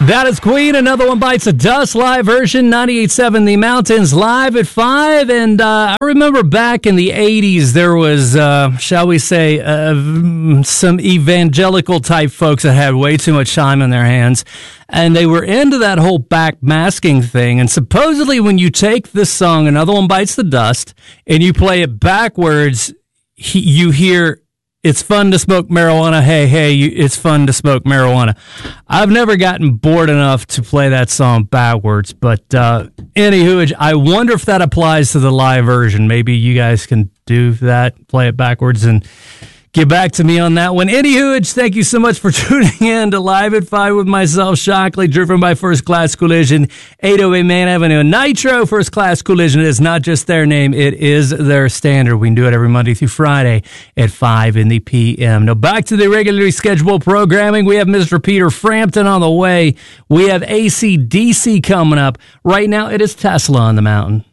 That is Queen. Another one bites the dust. Live version, 98.7 The Mountains, live at 5. And I remember back in the 80s, there was, shall we say, some evangelical type folks that had way too much time on their hands. And they were into that whole backmasking thing. And supposedly when you take this song, Another One Bites the Dust, and you play it backwards, you hear... It's fun to smoke marijuana. Hey, it's fun to smoke marijuana. I've never gotten bored enough to play that song backwards, but anywho, I wonder if that applies to the live version. Maybe you guys can do that, play it backwards, and get back to me on that one. Anywho, thank you so much for tuning in to Live at 5 with myself, Shockley, driven by First Class Collision, 808 Main Avenue. Nitro First Class Collision is not just their name, it is their standard. We can do it every Monday through Friday at 5 in the p.m. Now, back to the regularly scheduled programming. We have Mr. Peter Frampton on the way. We have AC/DC coming up. Right now, it is Tesla on the mountain.